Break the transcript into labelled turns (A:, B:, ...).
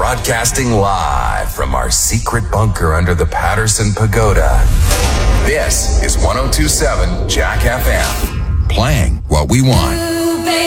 A: Broadcasting live from our secret bunker under the Patterson Pagoda. This is 1027 Jack FM. Playing what we want.